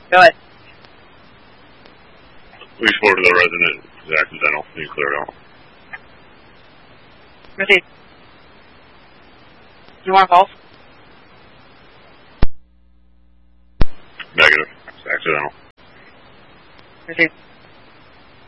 Go ahead. Police report to the resident is accidental. You clear it out. Proceed. Do you want a pulse? Negative. It's accidental. Proceed.